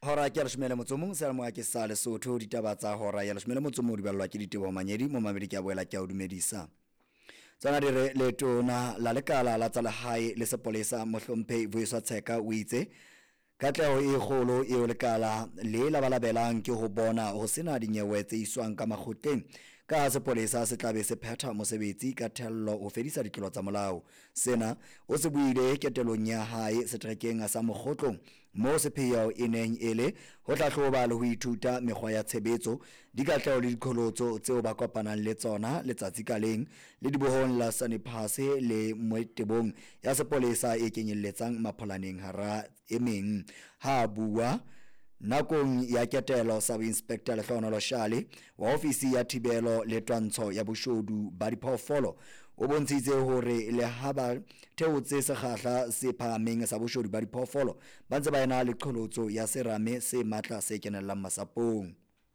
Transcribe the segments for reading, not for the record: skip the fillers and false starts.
Hora ke leshome le motso o mong se mo ke sa Lesotho ditaba tsa hora ya leshome le motso mo di ballwa ke ditebo manyedi mo mabedi ke a boela ke a dumedisa. Tsana dire letona la lekala la tsa lehae le sepolesa Mohlomphehi Vuyiswa Tsheka o itse katleho e kgolo e o lekala le labalabelang ke ho bona ho sena dinyewe tse iswang ka makgotleng ka sepolesa se tlabe se phetha mosebetsi ka thello ho fedisa ditlolo tsa molao. Sena o se buile ketelong ya hae setrekeng sa Mokgotlong mo sepheo e neng ele ho hlahloba le ho ithuta mekgwa ya tshebetso dikatleho le dikholotso tseo ba kopanang le tsona letsatsi ka leng le dibohong la Saniphase le moetebong ya sepolesa e kenyelletsang mapholaneng hara e meng. Ha bua nakong ya ketelo Sub Inspector Lehlohonolo Shale wa ofisi ya thibelo le twantsho ya boshodu ba diphoofolo o bontshitse hore le ha ba theotse sekgahla se phahameng sa boshodu ba diphoofolo ba ntse ba ena le qholotso ya serame se matla se kenellang masapong.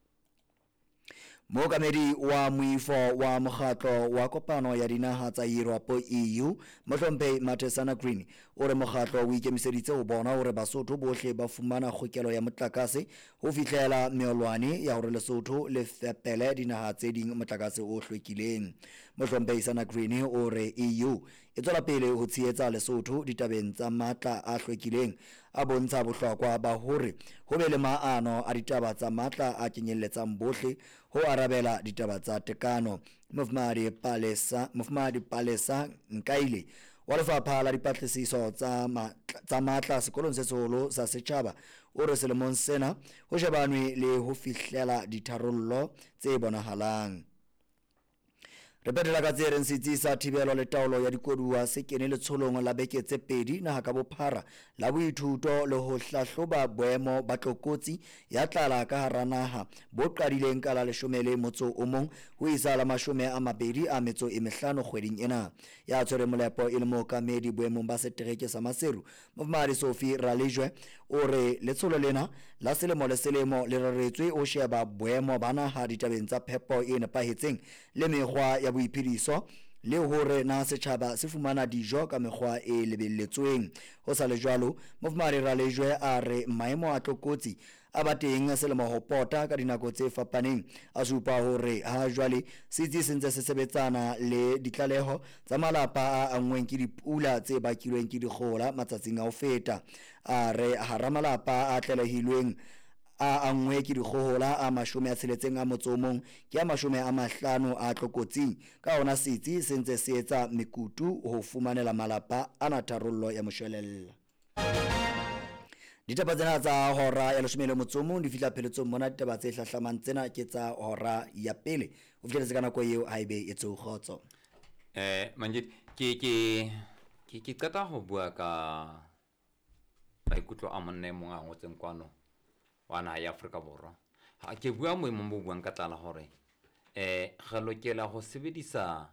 Mookamedi wa moifo wa mokgatlo wa kopano ya dinaha tsa Europe EU Mohlomphehi Mathesana Green o re mokgatlo o ikemiseditse ho bona hore Basotho bohle ba fumana kgokelo ya motlakase ho fihlela meolwane ya hore Lesotho le fepele dinaha tse ding motlakase o hlwekileng. Mohlomphehi Sana Green o re EU e tswela pele ho tshehetsa Lesotho ditabeng tsa matla a hlwekileng a bontsha bohlokwa ba hore ho be le maano a ditaba tsa matla a kenyelletsang bohle ho arabela ditaba tsa tekano. Mofumahadi Palesa Nkaile wa lefapha la dipatlisiso tsa matla sekolong se seholo sa setjhaba o re selemong sena ho shebanwe le ho fihlela ditharollo tse bonahalang. Re petela ka tse setsi sa thibelo le taolo ya dikoduwa se kene letsholong la beke tse pedi naha ka bophara la boithuto le ho hlahloba boemo ba tlokotsi ya tlala ka hara naha bo qadileng ka la 11 ho isa la 25 kgweding ena. Ya tshwere molepo e le mookamedi boemong ba setereke sa Maseru Mofumahadi Sophie Ralejwe o re letsholo lena la selemo le selemo le reretswe o sheba boemo ba naha ditabeng tsa phepo e nepahetseng le mekgwa ya boiphediso le hore na setjhaba se fumana dijo ka mekgwa e lebelletsweng. Ho sa le jwalo Mofumahadi Ralejwe a re maemo a tlokotsi a ba teng selemo ho pota ka dinako tse fapaneng a supa hore ha jwale setsi se ntse se sebetsana le ditlaleho tsa malapa a angweng ke dipula tse bakilweng ke dikgohola matsatsing a ho feta. A re hara malapa a tlalehilweng a angwe ke dikgohola a 61 ke a 50 a tlokotsing ka ona setsi se ntse se etsa mekutu ho fumanela malapa ana tharollo ya moshwelella. Ditaba tsena tsa hora ya 11 di fihla pheletsong mona ditaba tse hlahlamang tsena ke tsa hora ya pele ho fihlela ka nako eo haebe e tse khotso. Manje ke qeta ho bua ka maikutlo a monne mo a ngotseng kwano wana ya Afrika Borwa. Ha ke bua mo mo buang ka tlala hore re lokela ho sebedisa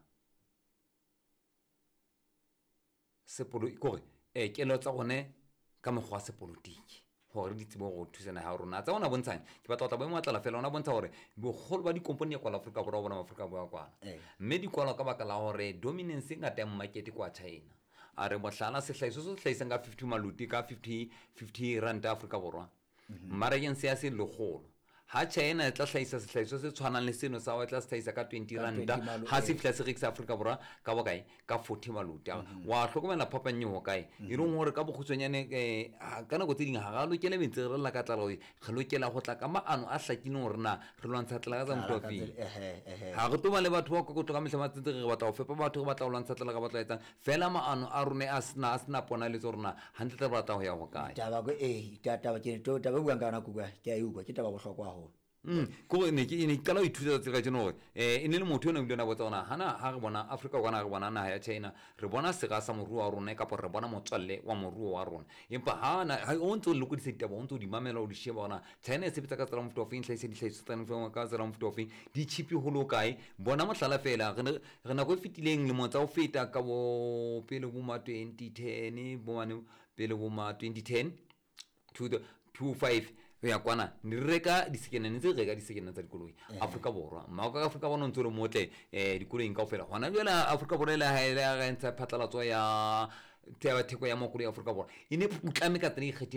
sepolotiki kelo tsa gone ka mekgwa sepolotiki hore di tsebo go thusana ha rona tsa ona bontshang ke batla tla boemo tlala fela ona bontsha hore bogolo ba dikompani ya kwa Afrika Borwa bona Afrika Borwa kwa mme di kwala ka baka la hore dominance ngata ya market kwa China a re mohlala sehlaiso se hlaisang ka 50 maluti ka 50 rand Afrika Borwa mara yen se se legolo ha China e tla hlaisa sehlaiso se tshwanang le seno sa wa tla hlaisa ka 20 rand ha se fihla se rekisa Afrika Borwa ka bokae ka 40 maluti wa hlokomela phapanyo ho kae e reng hore ka bokhutsonyane ka nako tse ding ha ga lokele mentse re la ka tlala re lokela go tla ka maano a hlakileng hore na re lwantsha tlala ka mtofi ha go toba le batho ba go toka mehlama tse re batla go fepa batho ba tla go lwantsha tlala ka batla etsang fela maano a rone a sna pona le tsona hantle tla batla go ya go kae taba go taba ke to taba buang kana ku ke a utlwa ke taba bohlokwa ko ne ke la ithuta tsela tse no e ne le motho no bona botsona hana ha re bona Afrika gona re bona naha ya China re bona sega sa moruo wa rona ka re bona motswalle wa moruo wa rona empa ha o ntse le go di setaba o ntse di mamela o di sheba bona China se bitsa ka tsela mofuta ofeng hlaise di hlaise tsana fela ka tsela mofuta ofeng di chipi ho lo kae bona mohlala fela re na go fitileng le motsa o feta ka bo pele bo ma 2010 bo mane pele bo ma 2010 to the 25 ya kwana ni reka disekene ntse reka disekene tsa dikoloi Afrika Borwa ma ka Afrika Borwa ntse le motle dikoloi ka ofela hona jela Afrika Borwa le ha ntse phatlalatso ya theko ya makolo ya Afrika Borwa ine putlame ka 3